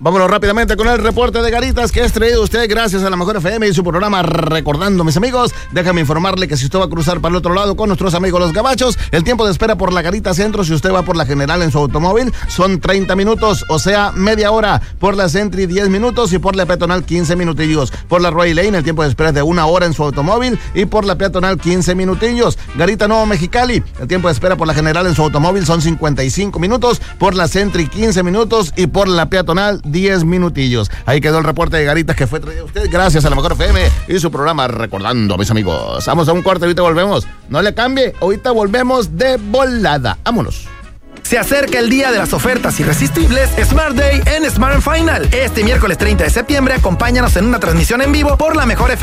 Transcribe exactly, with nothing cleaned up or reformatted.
Vámonos rápidamente con el reporte de Garitas que es traído a usted gracias a la Mejor F M y su programa Recordando, mis amigos. Déjame informarle que si usted va a cruzar para el otro lado con nuestros amigos los gabachos, el tiempo de espera por la Garita Centro, si usted va por la General en su automóvil, son treinta minutos, o sea, media hora. Por la Sentry, diez minutos y por la Peatonal, quince minutillos. Por la Roy Lane, el tiempo de espera es de una hora en su automóvil y por la Peatonal, quince minutillos. Garita Nuevo Mexicali, el tiempo de espera por la General en su automóvil son cincuenta y cinco minutos, por la Sentry, quince minutos y por la Peatonal, diez minutillos. Ahí quedó el reporte de Garitas que fue traído a usted gracias a la Mejor F M y su programa Recordando, mis amigos. Vamos a un corte, ahorita volvemos. No le cambie, ahorita volvemos de volada. Vámonos. Se acerca el día de las ofertas irresistibles Smart Day en Smart and Final. Este miércoles treinta de septiembre, acompáñanos en una transmisión en vivo por la Mejor F M.